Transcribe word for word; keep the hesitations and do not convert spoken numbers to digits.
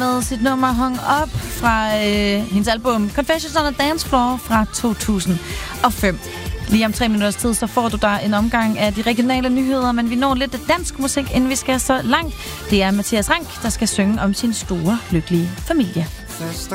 med sit nummer Hung Up fra øh, hendes album Confessions on a Dance Floor fra to tusind og fem. Lige om tre minutters tid, så får du der en omgang af de regionale nyheder, men vi når lidt af dansk musik, inden vi skal så langt. Det er Mathias Rank, der skal synge om sin store, lykkelige familie.